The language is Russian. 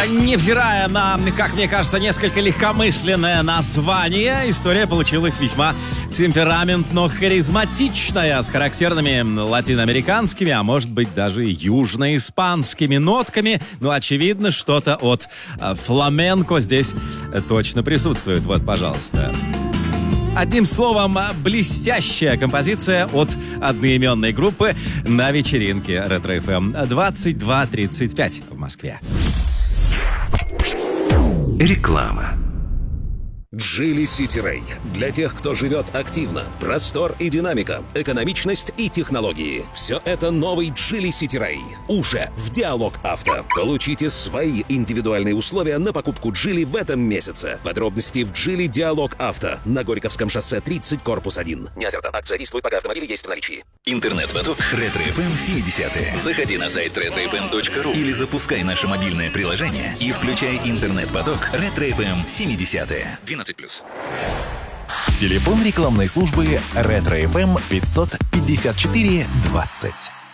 Невзирая на, как мне кажется, несколько легкомысленное название, история получилась весьма темпераментно-харизматичная, с характерными латиноамериканскими, а может быть даже южноиспанскими нотками. Ну, очевидно, что-то от фламенко здесь точно присутствует. Вот, пожалуйста. Одним словом, блестящая композиция от одноименной группы на вечеринке Ретро-ФМ 22:35 в Москве. Реклама. Geely City Ray. Для тех, кто живет активно. Простор и динамика, экономичность и технологии. Все это новый Geely City Ray. Уже в Диалог Авто. Получите свои индивидуальные условия на покупку Geely в этом месяце. Подробности в Geely Диалог Авто. На Горьковском шоссе 30, корпус 1. Не оферта. Акция действует, пока автомобили есть в наличии. Интернет-поток Ретро-ФМ 70-е. Заходи на сайт retrofm.ru или запускай наше мобильное приложение и включай интернет-поток Ретро-ФМ 70-е. 12+. Телефон рекламной службы Ретро-ФМ 554 20.